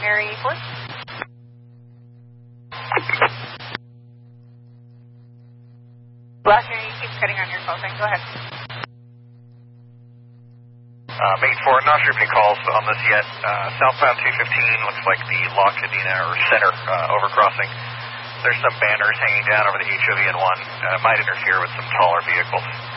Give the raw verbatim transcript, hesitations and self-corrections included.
Mary four. Last year, you keep cutting on your call sign. Go ahead. Uh, Mate four, not sure if any calls on this yet. Uh, southbound two fifteen looks like the La Cadena or center uh, overcrossing. There's some banners hanging down over the H O V N one. Uh, might interfere with some taller vehicles.